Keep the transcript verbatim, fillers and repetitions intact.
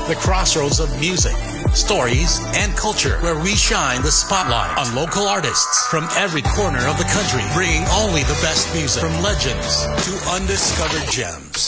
the crossroads of music, stories, and culture, where we shine the spotlight on local artists from every corner of the country, bringing only the best music from legends to undiscovered gems.